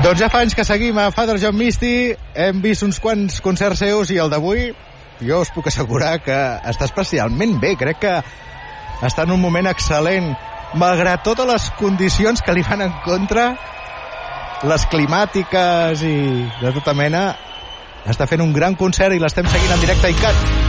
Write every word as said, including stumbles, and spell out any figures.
Doncs ja fa anys que seguim a Father John Misty, hem vist uns quants concerts seus i el d'avui jo us puc assegurar que està especialment bé. Crec que està en un moment excel·lent, malgrat totes les condicions que li van en contra, les climàtiques i de tota mena. Està fent un gran concert i l'estem seguint en directe a ICAT.